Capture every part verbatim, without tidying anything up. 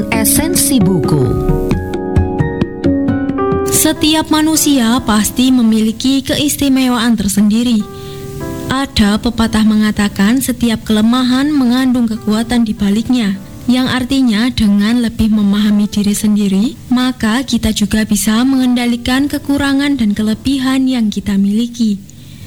Esensi buku. Setiap manusia pasti memiliki keistimewaan tersendiri. Ada pepatah mengatakan setiap kelemahan mengandung kekuatan di baliknya, yang artinya dengan lebih memahami diri sendiri, maka kita juga bisa mengendalikan kekurangan dan kelebihan yang kita miliki.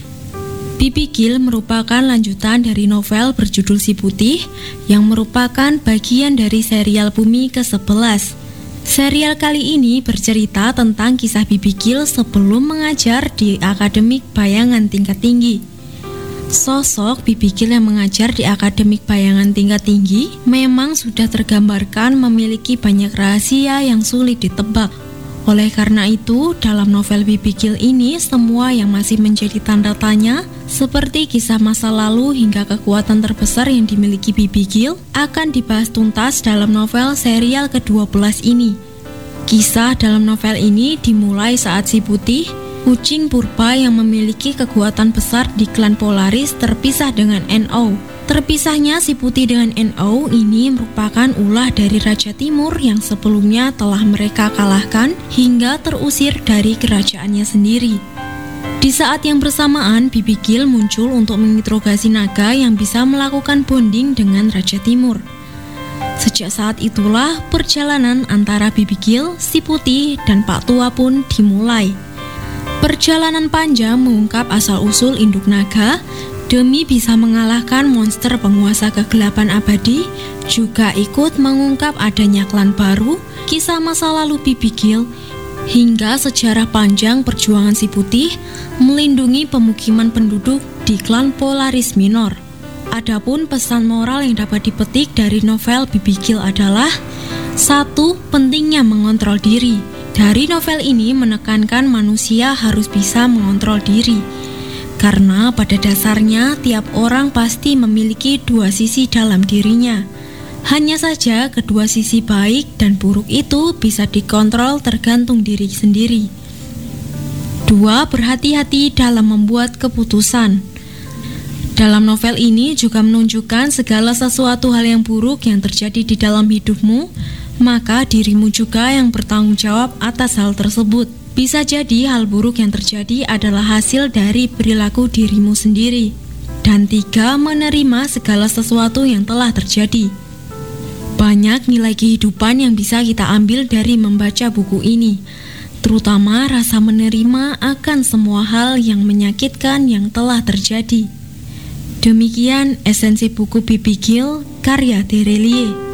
Bibikil merupakan lanjutan dari novel berjudul Si Putih yang merupakan bagian dari serial Bumi kesebelas. Serial kali ini bercerita tentang kisah Bibikil sebelum mengajar di Akademik Bayangan Tingkat Tinggi. Sosok Bibikil yang mengajar di Akademik Bayangan Tingkat Tinggi memang sudah tergambarkan memiliki banyak rahasia yang sulit ditebak. Oleh karena itu, dalam novel Bibikil ini semua yang masih menjadi tanda tanya, seperti kisah masa lalu hingga kekuatan terbesar yang dimiliki Bibikil, akan dibahas tuntas dalam novel serial kedua belas ini. Kisah dalam novel ini dimulai saat Si Putih, kucing purba yang memiliki kekuatan besar di klan Polaris, terpisah dengan N O. Terpisahnya Si Putih dengan N O ini merupakan ulah dari Raja Timur yang sebelumnya telah mereka kalahkan hingga terusir dari kerajaannya sendiri. Di saat yang bersamaan, Bibikil muncul untuk menginterogasi naga yang bisa melakukan bonding dengan Raja Timur. Sejak saat itulah perjalanan antara Bibikil, Si Putih, dan Pak Tua pun dimulai. Perjalanan panjang mengungkap asal-usul induk naga demi bisa mengalahkan monster penguasa kegelapan abadi, juga ikut mengungkap adanya klan baru, kisah masa lalu Bibikil, hingga sejarah panjang perjuangan Si Putih melindungi pemukiman penduduk di klan Polaris Minor. Adapun pesan moral yang dapat dipetik dari novel Bibikil adalah satu. Pentingnya mengontrol diri. Dari novel ini menekankan manusia harus bisa mengontrol diri, karena pada dasarnya tiap orang pasti memiliki dua sisi dalam dirinya. Hanya saja kedua sisi baik dan buruk itu bisa dikontrol tergantung diri sendiri. Dua. Berhati-hati dalam membuat keputusan. Dalam novel ini juga menunjukkan segala sesuatu hal yang buruk yang terjadi di dalam hidupmu, maka dirimu juga yang bertanggung jawab atas hal tersebut. Bisa jadi hal buruk yang terjadi adalah hasil dari perilaku dirimu sendiri. Dan tiga. Menerima segala sesuatu yang telah terjadi. Banyak nilai kehidupan yang bisa kita ambil dari membaca buku ini, terutama rasa menerima akan semua hal yang menyakitkan yang telah terjadi. Demikian esensi buku Bibikil karya Terelie.